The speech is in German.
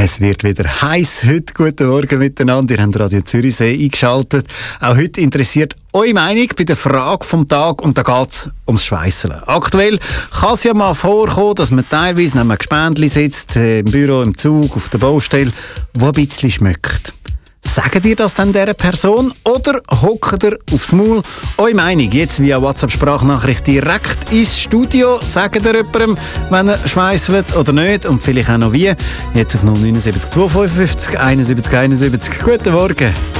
Es wird wieder heiß heute. Guten Morgen miteinander. Ihr habt Radio Zürichsee eingeschaltet. Auch heute interessiert eure Meinung bei der Frage vom Tag und da geht es ums Schweisseln. Aktuell kann es ja mal vorkommen, dass man teilweise neben einem Gespendli sitzt, im Büro, im Zug, auf der Baustelle, wo ein bisschen schmeckt. Sagt ihr das dann dieser Person oder hockt ihr aufs Maul? Eure Meinung jetzt via WhatsApp-Sprachnachricht direkt ins Studio. Sagt ihr jemandem, wenn er schweisselt oder nicht und vielleicht auch noch wie. Jetzt auf 079 255 71 71. Guten Morgen.